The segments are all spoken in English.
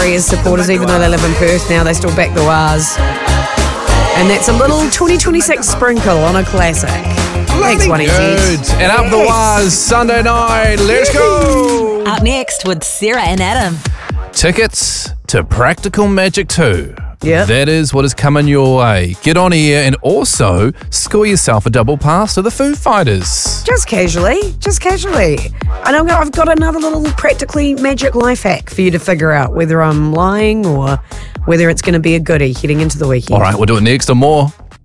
Warriors supporters, even though they live in Perth now, they still back the Wars. And that's a little 2026 sprinkle on a classic. Thanks, One Good. And up the Wars Sunday night. Let's go. Up next with Sarah and Adam. Tickets to Practical Magic 2. Yep. That is what is coming your way. Get on here and also score yourself a double pass to the Foo Fighters. Just casually. And I've got another little practically magic life hack for you to figure out whether I'm lying or whether it's going to be a goodie heading into the weekend. All right, we'll do it next or more.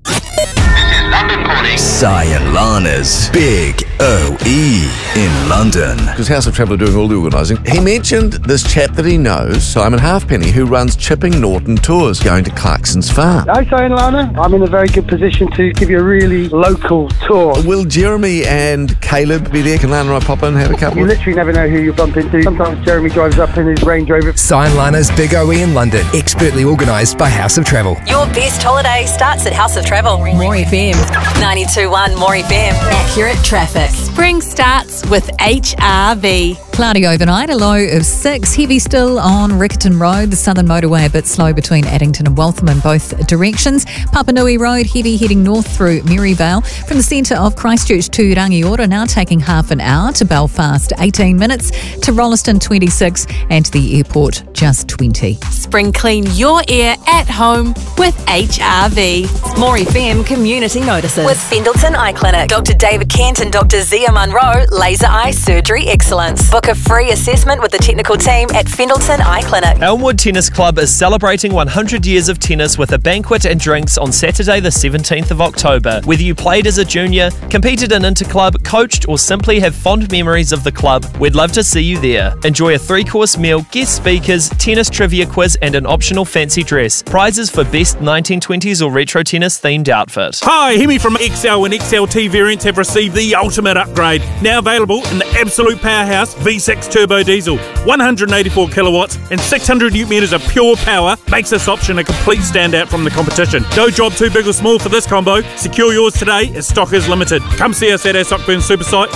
Sayalana's Big OE in London. Because House of Travel are doing all the organising. He mentioned this chap that he knows, Simon Halfpenny, who runs Chipping Norton Tours, going to Clarkson's Farm. Hi, Sayalana. I'm in a very good position to give you a really local tour. Will Jeremy and Caleb be there? Can Lana and I pop in and have a couple? You literally never know who you bump into. Sometimes Jeremy drives up in his Range Rover. Sayalana's Big OE in London. Expertly organised by House of Travel. Your best holiday starts at House of Travel. More FM. 92.1 More FM. Accurate traffic. Spring starts with HRV. Cloudy overnight, a low of 6. Heavy still on Riccarton Road. The southern motorway a bit slow between Addington and Waltham in both directions. Papanui Road, heavy heading north through Maryvale. From the centre of Christchurch to Rangiora, now taking half an hour. To Belfast, 18 minutes. To Rolleston, 26. And to the airport, just 20. Spring clean your air at home with HRV. More FM community notices. With Fendleton Eye Clinic. Dr. David Kent and Dr. Zia Munro, Laser Eye Surgery Excellence. Book a free assessment with the technical team at Fendleton Eye Clinic. Elmwood Tennis Club is celebrating 100 years of tennis with a banquet and drinks on Saturday the 17th of October. Whether you played as a junior, competed in interclub, coached or simply have fond memories of the club, we'd love to see you there. Enjoy a 3-course meal, guest speakers, tennis trivia quiz and an optional fancy dress. Prizes for best 1920s or retro tennis themed outfit. Hi, Hemi from XL and XLT variants have received the ultimate upgrade. Now available in the absolute powerhouse V6 turbo diesel. 184 kilowatts and 600 newton meters of pure power makes this option a complete standout from the competition. No job too big or small for this combo. Secure yours today as stock is limited. Come see us at our Sockburn Super Site.